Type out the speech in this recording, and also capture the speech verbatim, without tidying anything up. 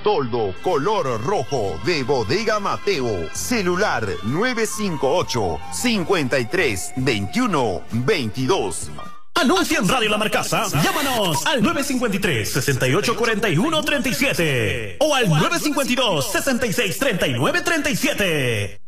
toldo color rojo de Bodega Mateo. Celular nueve cinco ocho, cinco tres, dos uno, veintidós. Anuncia en Radio La Marcaza. Llámanos al nueve cinco tres, seis ocho cuatro uno, tres siete o al nueve cinco dos, seis seis tres nueve tres siete.